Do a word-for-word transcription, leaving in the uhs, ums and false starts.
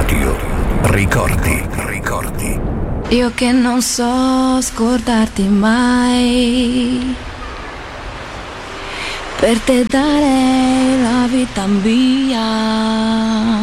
Radio Ricordi, ricordi. Io che non so scordarti mai, per te darei la vita mia.